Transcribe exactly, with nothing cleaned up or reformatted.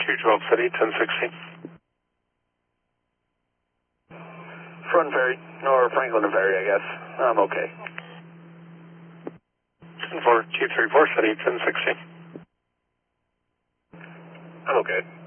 two twelve City, ten sixty. Front Ferry, or Franklin and Ferry, I guess. I'm okay. ten four, two three four City, ten sixty. I'm okay.